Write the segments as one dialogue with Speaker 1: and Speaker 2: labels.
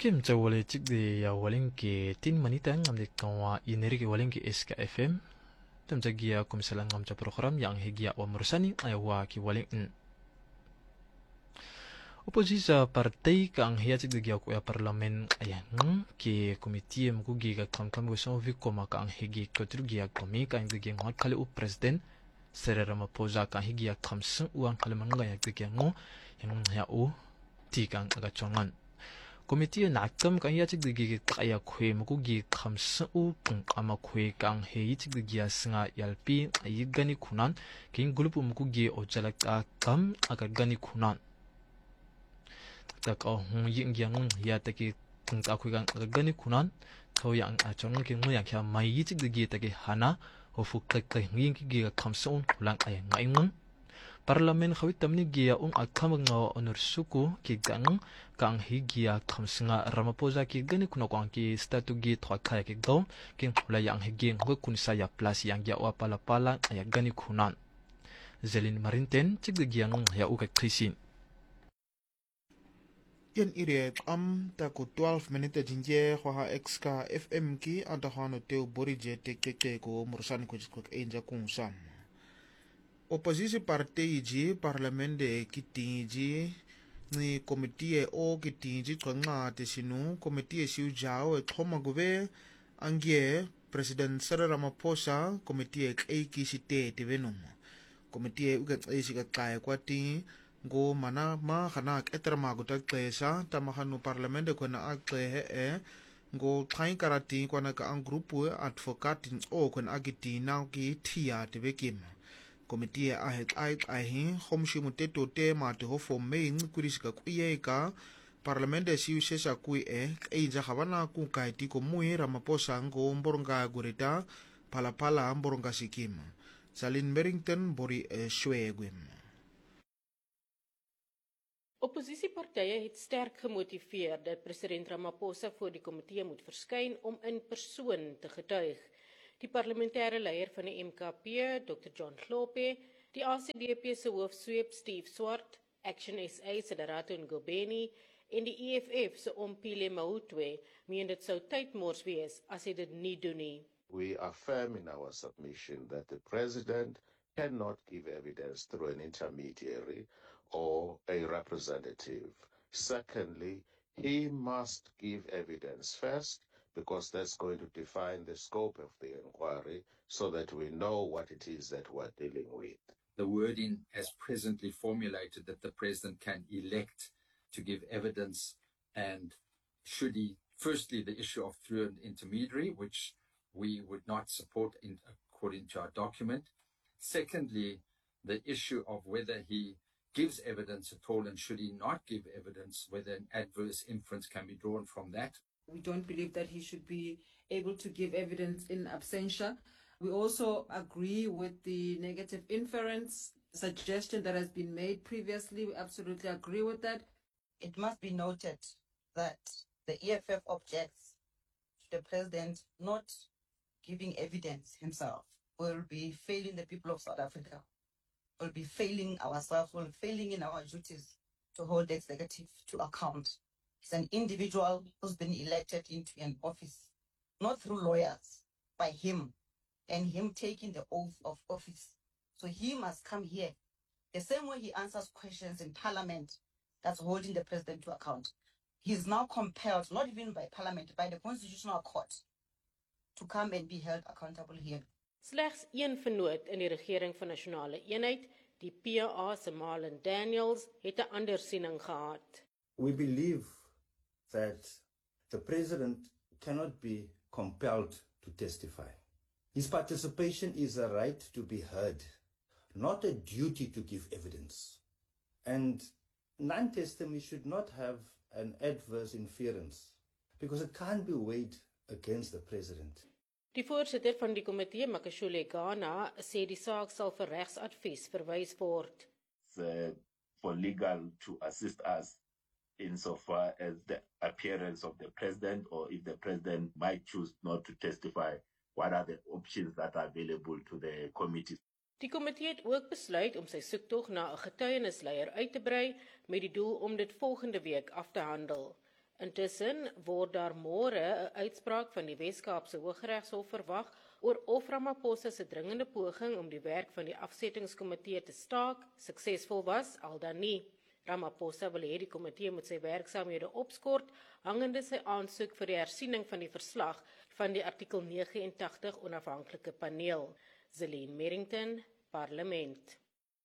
Speaker 1: Kim Jawale Chik de ya walinki tin manita ngam de kawa ineriki walinki SKFM. Tam jagia komisalang ngam ca program yang higia wa mersani ayawa ki waling. Oposisa partai kang hia Chik de gia ku ya parlamen ayang ki komiti mkugi ka kam go vi koma kang higi kotrugia komi kang de gia ngat kali u president Cyril Ramaphosa kang higia kamseng uang kalemanga ya de gia ngo yang ya u tikang aga chongan. Komiti na kam kang ya Chik de gi kaya khwe mo gi khamsa u kung ama khwe kang he Chik de gi singa yalpi ayi gani khunan king gulup mo gi ojalak kam aga gani khunan tak hung ying yang ya taki kung ta khwe kang aga gani khunan tho yang a chong ki mo yang kya mai Chik de gi taki hana ho fuk tak tak nging gi khamsa un lang ay ngai Parlamen khawit tamni gia akam nga onor suku ki kang higia khamsinga Ramaphosa ki gani kuno kwang ki statu gi thwa khaya ki go ki khula yang higi ngo kunsa ya plus yang ya wapala pala ya gani khunan Zelin Marinten Chik de gia ya u ka khisin
Speaker 2: Yen ire ta ku 12 minute jinje khwa exka FM ki adahano teu borije te ko mursan ko enja kungsam Opposisi partai ji parlamente kitinji ni komitie o kitinji kanga te sinu komitie siu jao e thoma gove angie president Cyril Ramaphosa komitie e kisite te venum komitie uga esi ka kai kwati go mana ma khana etra ma go ta tlesa tamahanu parlamente kona akle go thain karati kona ka ang grupu advocate o kona agitina ki thia te bekim Komiti ahi homshi muteto te mate ho fomein kurisika kuyeka parlamente siu sesa kui eija khabana ku kaiti ko mui Ramaphosa ngo mboronga gurita pala mboronga sikim Salin Merrington bori Schwegwim
Speaker 3: Oppositiepartye het sterk gemotiveer dat president Ramaphosa voor die komitee moet verskyn om in persoon te getuig. Die parlementêre leier van die MKP, Dr. John Hlophe, die ACDP se hoofsweep Steve Swart, Action SA se Lerato Ngobeni en die EFF se Ompile Mahutwe meen dit sou tydmors wees as hy dit nie doen nie.
Speaker 4: We affirm in our submission that the president cannot give evidence through an intermediary or a representative. Secondly, he must give evidence first, because that's going to define the scope of the inquiry so that we know what it is that we're dealing with.
Speaker 5: The wording as presently formulated that the president can elect to give evidence, and should he, firstly, the issue of through an intermediary, which we would not support according to our document. Secondly, the issue of whether he gives evidence at all, and should he not give evidence, whether an adverse inference can be drawn from that.
Speaker 6: We don't believe that he should be able to give evidence in absentia. We also agree with the negative inference suggestion that has been made previously. We absolutely agree with that.
Speaker 7: It must be noted that the EFF objects to the president not giving evidence himself. Will be failing the people of South Africa. Will be failing ourselves. Will be failing in our duties to hold the executive to account. He's an individual who's been elected into an office, not through lawyers, by him, and him taking the oath of office. So he must come here. The same way he answers questions in Parliament, that's holding the president to account. He's now compelled, not even by Parliament, by the Constitutional Court, to come and be held accountable here.
Speaker 3: Slegs een vennoot in die regering van nasionale eenheid, die PA se Marlon Daniels, het 'n ander siening gehad.
Speaker 8: We believe that the president cannot be compelled to testify. His participation is a right to be heard, not a duty to give evidence. And non-testimony should not have an adverse inference, because it can't be weighed against the president.
Speaker 3: Die voorsitter van die komitee, Makashule Ghana, sê die saak sal vir regsadvies verwys word.
Speaker 9: For legal to assist us insofar as the appearance of the president, or if the president might choose not to testify, what are the options that are available to the committee.
Speaker 3: Die komitee het ook besluit om sy soektog na 'n getuienisleier uit te brei met die doel om dit volgende week af te handel. Intussen word daar môre 'n uitspraak van die Wes-Kaapse Hooggeregshof verwag oor of Ramaphosa se dringende poging om die werk van die afsettingskomitee te staak suksesvol was al dan nie. Ramaphosa wil hê die komitee moet sy werksaamhede opskort hangende sy aansoek vir die hersiening van die verslag van die artikel 89 onafhanklike paneel. Zelene Merrington, Parlement.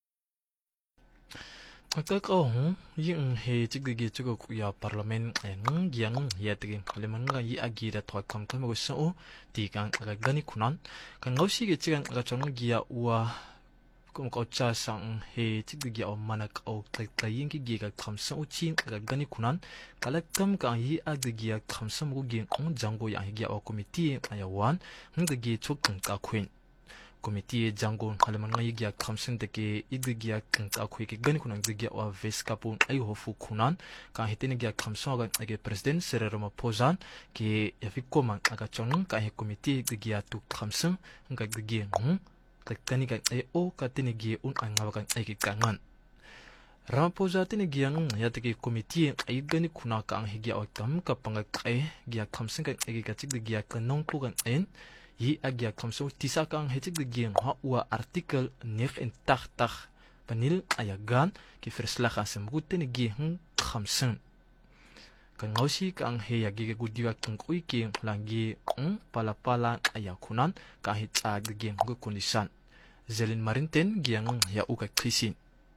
Speaker 1: Kakao yung he tigdigi tigo ya parlament ng yang ya tigi kaliman nga yi agira to kam kam go so ti kan gani kunan kan ngausi ge tigan ga chong gia wa kum ko cha sang he tigdigi o manak o tlayin ki gi ga kam so chin ga gani kunan kalakam ka yi agdigi ya kam sam go gi on jango ya gi o committee ayawan ngdigi chok ka queen Komite jango halaman nga yigya kamsen deke igya kanta akhui ke gani kunang digya wa Wes-Kaap ay hofu kunan ka hitene gya kamsen aga age president Cyril Ramaphosa ke yafikoma aga chong ka he komite digya tu kamsen nga digya gani ka o ka tene gya anga ka age kangan Ramaphosa tene gya ya teke komite ay gani kuna ka ang higya o kam ka pangai gya kamsen ka age ka digya kanong ko kan yi agya kamso tisakang hetik de gien ha wa artikel 89 panil ayagan ki verslag asem guten gien khamsen kan ngausi kang he yagi gudiwa kungui ki langi pala ayakunan ka hitsa de gien go kondisan Zelin Marinten giang ya uka krisin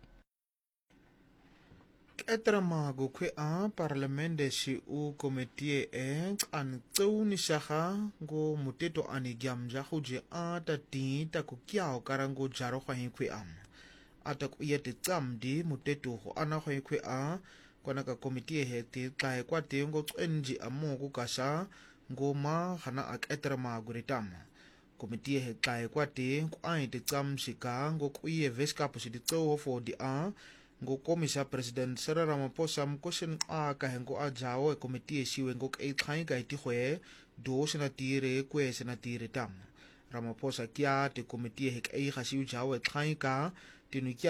Speaker 2: Etrama go kwe a parlament de si u komitie an tseu ni shaha go muteto ani gyam ja khuje a ta ti ta ku kyao karango jaro kha hin kwe am ata ku yete tsam di muteto ho ana kha kwe a kona ka komitie he ti ka kwa te ngo tsenji amo ku kasha ngo ma hana ak etrama go ritam komitie he ka kwa te ku ai te tsam shika ngo ku ye Wes-Kaap si di tseu fo di a ngo komisa president Cyril Ramaphosa mkoshen a ka hengo a jawo e komite siwe ngo e khai ka ti khwe do senatire kwe senatire tam Ramaphosa kya te komite he e ga siu jawo e khai ka tinu